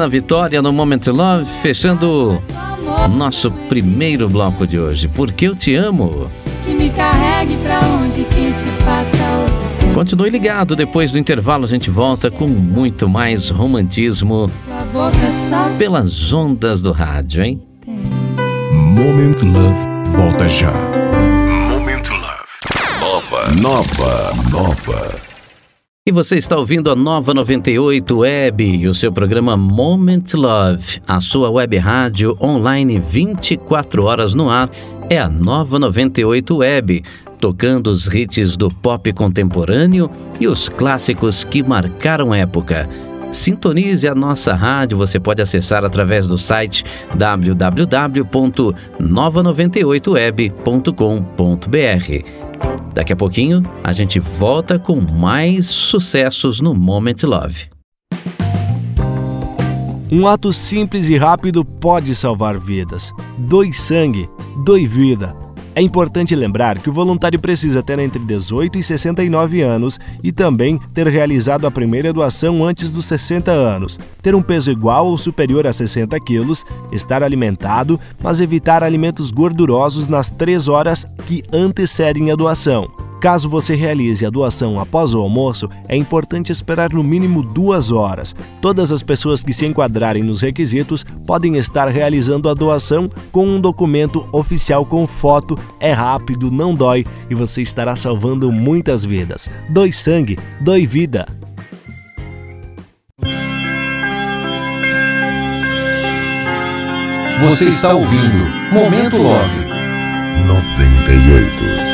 na vitória no Moment Love, fechando o nosso primeiro bloco de hoje. Porque eu te amo. Que me carregue pra onde, que te faça outros. Continue ligado, depois do intervalo a gente volta com muito mais romantismo pelas ondas do rádio, hein? Moment Love volta já. Moment Love. Nova. E você está ouvindo a Nova 98 Web e o seu programa Moment Love. A sua web rádio online 24 horas no ar é a Nova 98 Web, tocando os hits do pop contemporâneo e os clássicos que marcaram época. Sintonize a nossa rádio, você pode acessar através do site www.nova98web.com.br. Daqui a pouquinho, a gente volta com mais sucessos no Moment Love. Um ato simples e rápido pode salvar vidas. Doe sangue, doe vida. É importante lembrar que o voluntário precisa ter entre 18 e 69 anos e também ter realizado a primeira doação antes dos 60 anos, ter um peso igual ou superior a 60 quilos, estar alimentado, mas evitar alimentos gordurosos nas 3 horas que antecedem a doação. Caso você realize a doação após o almoço, é importante esperar no mínimo 2 horas. Todas as pessoas que se enquadrarem nos requisitos podem estar realizando a doação com um documento oficial com foto. É rápido, não dói e você estará salvando muitas vidas. Doe sangue, doe vida. Você está ouvindo Momento Love 98.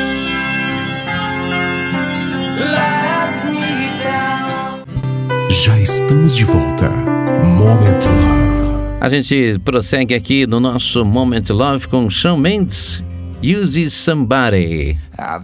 Já estamos de volta. Moment Love. A gente prossegue aqui no nosso Moment Love com Shawn Mendes, Use Somebody.